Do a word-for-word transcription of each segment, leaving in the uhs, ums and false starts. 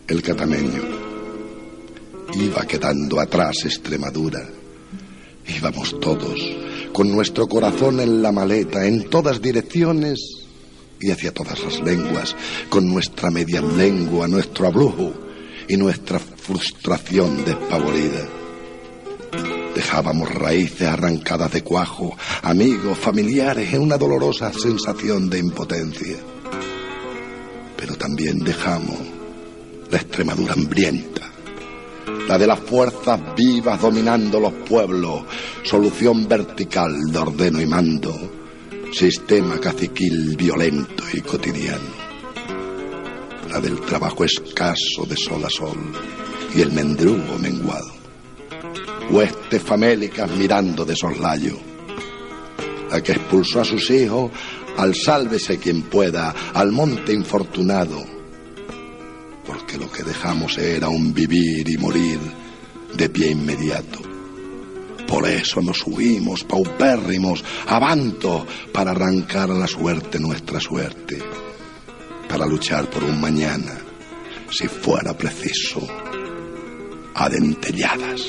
el catameño. Iba quedando atrás Extremadura. Íbamos todos, con nuestro corazón en la maleta, en todas direcciones y hacia todas las lenguas, con nuestra media lengua, nuestro ablujo y nuestra frustración despavorida. Dejábamos raíces arrancadas de cuajo, amigos, familiares, en una dolorosa sensación de impotencia. Pero también dejamos la Extremadura hambrienta, la de las fuerzas vivas dominando los pueblos, solución vertical de ordeno y mando, sistema caciquil violento y cotidiano, la del trabajo escaso de sol a sol y el mendrugo menguado, huestes famélicas mirando de soslayo, la que expulsó a sus hijos al sálvese quien pueda, al monte infortunado, porque lo que dejamos era un vivir y morir de pie inmediato. Por eso nos huimos paupérrimos, avanto, para arrancar a la suerte nuestra suerte, para luchar por un mañana, si fuera preciso, a dentelladas.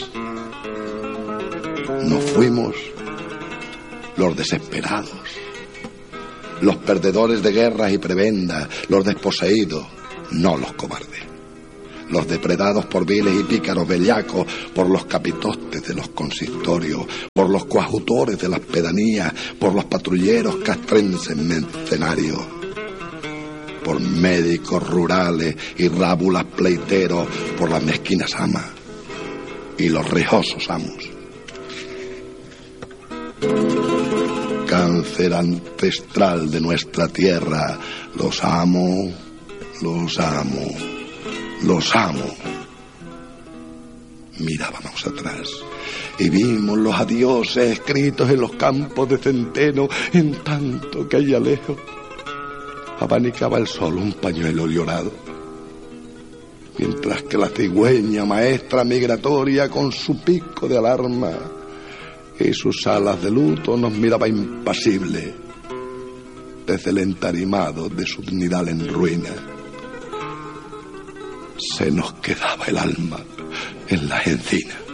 Nos fuimos los desesperados, los perdedores de guerras y prebendas, los desposeídos, no los cobardes, los depredados por viles y pícaros bellacos, por los capitostes de los consistorios, por los coadjutores de las pedanías, por los patrulleros castrenses mercenarios, por médicos rurales y rábulas pleiteros, por las mezquinas amas y los rijosos amos. Cáncer ancestral de nuestra tierra, los amo, los amo, los amo. Mirábamos atrás y vimos los adioses escritos en los campos de centeno, en tanto que allá lejos abanicaba el sol un pañuelo llorado, mientras que la cigüeña maestra migratoria con su pico de alarma y sus alas de luto nos miraba impasible desde el entarimado de su nidal en ruina. Se nos quedaba el alma en las encinas.